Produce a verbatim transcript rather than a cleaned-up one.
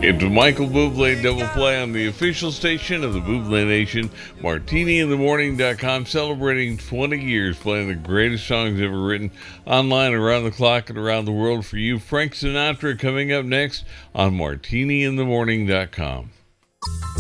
It's Michael Bublé Double Play on the official station of the Bublé Nation, martini in the morning dot com, celebrating twenty years playing the greatest songs ever written online, around the clock, and around the world for you. Frank Sinatra coming up next on martini in the morning dot com.